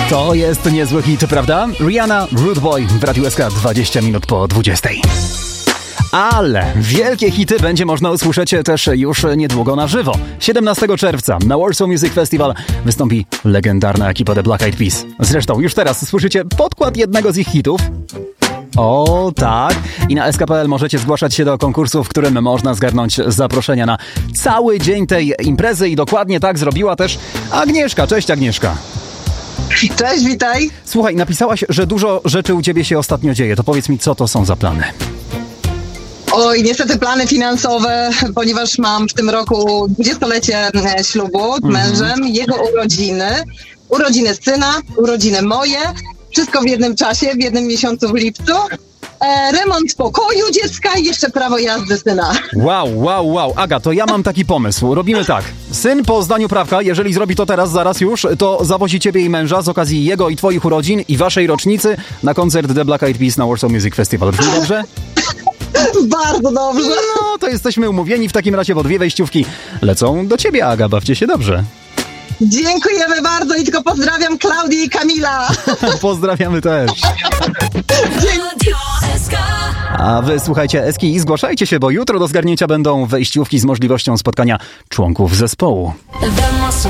To jest niezły hit, prawda? Rihanna, Rude Boy w Radiu SK 20 minut po 20. Ale wielkie hity będzie można usłyszeć też już niedługo na żywo. 17 czerwca na Warsaw Music Festival wystąpi legendarna ekipa The Black Eyed Peas. Zresztą już teraz słyszycie podkład jednego z ich hitów. O tak, i na SK.pl możecie zgłaszać się do konkursu, w którym można zgarnąć zaproszenia na cały dzień tej imprezy i dokładnie tak zrobiła też Agnieszka. Cześć Agnieszka. Cześć, witaj. Słuchaj, napisałaś, że dużo rzeczy u ciebie się ostatnio dzieje. To powiedz mi, co to są za plany? Oj, niestety plany finansowe, ponieważ mam w tym roku 20-lecie ślubu z mężem, jego urodziny syna, urodziny moje, wszystko w jednym czasie, w jednym miesiącu w lipcu. Remont pokoju dziecka i jeszcze prawo jazdy syna. Wow. Aga, to ja mam taki pomysł. Robimy tak. Syn po zdaniu prawka, jeżeli zrobi to teraz, zaraz już, to zawozi ciebie i męża z okazji jego i twoich urodzin i waszej rocznicy na koncert The Black Eyed Peas na Warsaw Music Festival. Brzmi dobrze? Bardzo dobrze. No, to jesteśmy umówieni w takim razie, bo 2 wejściówki lecą do ciebie, Aga. Bawcie się dobrze. Dziękujemy bardzo i tylko pozdrawiam Klaudię i Kamila. Pozdrawiamy też. A wy słuchajcie Eski i zgłaszajcie się, bo jutro do zgarnięcia będą wejściówki z możliwością spotkania członków zespołu.